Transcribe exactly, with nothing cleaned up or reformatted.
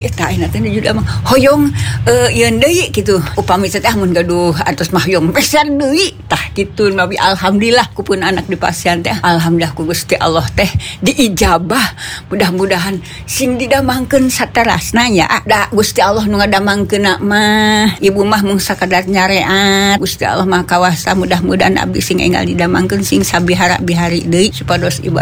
Eta ayeuna teh juga mah hoyong uh, yeun deui kitu. Upami teh mun gaduh atos mah hoyong pesan deui tah kitu nabi alhamdulillah kupun anak di pasien teh alhamdulillah ku Gusti Allah teh diijabah. Mudah-mudahan sing didamangkeun saterasna nya da Gusti Allah nu ngadamangkeunna mah ibu mah mung sakadar nyareat. Gusti Allah mah kawasa mudah-mudahan abdi sing enggal didamangkeun sing sabihara bihari deui supados ibadah